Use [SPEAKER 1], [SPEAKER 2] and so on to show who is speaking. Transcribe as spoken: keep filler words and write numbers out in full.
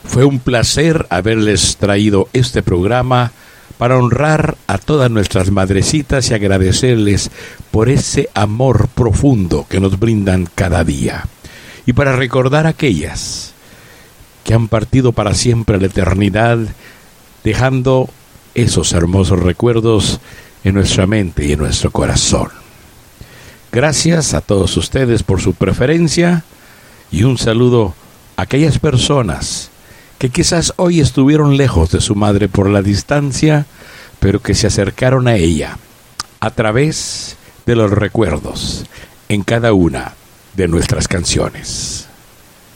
[SPEAKER 1] Fue un placer haberles traído este programa para honrar a todas nuestras madrecitas y agradecerles por ese amor profundo que nos brindan cada día. Y para recordar a aquellas que han partido para siempre a la eternidad, dejando esos hermosos recuerdos en nuestra mente y en nuestro corazón. Gracias a todos ustedes por su preferencia y un saludo a aquellas personas que quizás hoy estuvieron lejos de su madre por la distancia, pero que se acercaron a ella a través de los recuerdos en cada una de nuestras canciones.